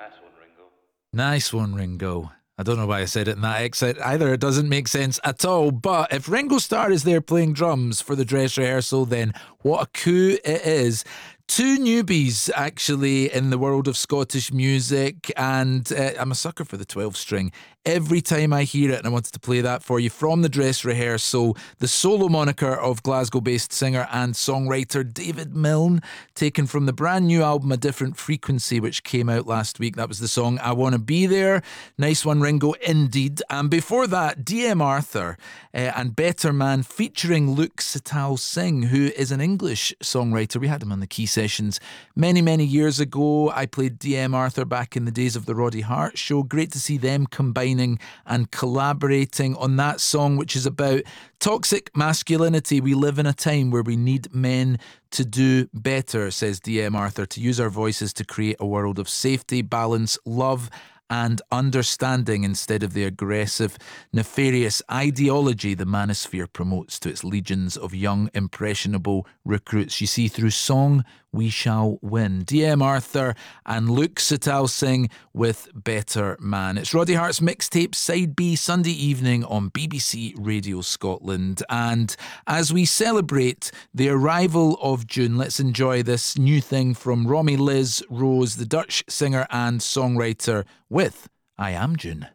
Nice one, Ringo. I don't know why I said it in that accent either. It doesn't make sense at all. But if Ringo Starr is there playing drums for the dress rehearsal, then what a coup it is. Two newbies, actually, in the world of Scottish music, and I'm a sucker for the 12-string. Every time I hear it, and I wanted to play that for you from the dress rehearsal, the solo moniker of Glasgow-based singer and songwriter David Milne, taken from the brand new album A Different Frequency, which came out last week. That was the song I Wanna Be There. Nice one, Ringo, indeed. And before that, D.M. Arthur and Better Man featuring Luke Sital Singh, who is an English songwriter. We had him on the Key Sessions many years ago. I played D.M. Arthur back in the days of the Roddy Hart Show. Great to see them combining and collaborating on that song, which is about toxic masculinity. We live in a time where we need men to do better, says D.M. Arthur, to use our voices to create a world of safety, balance, love and understanding instead of the aggressive, nefarious ideology the manosphere promotes to its legions of young, impressionable recruits. You see, through song, we shall win. D.M. Arthur and Luke Sital Singh with Better Man. It's Roddy Hart's mixtape Side B, Sunday evening on BBC Radio Scotland. And as we celebrate the arrival of June, let's enjoy this new thing from Romy Liz Rose, the Dutch singer and songwriter, with I Am June.